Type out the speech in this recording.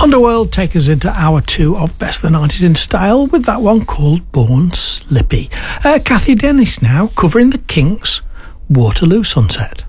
Underworld take us into hour 2 of Best of the 90s in Style with that one called Born Slippy. Kathy Dennis now covering the Kinks' Waterloo Sunset.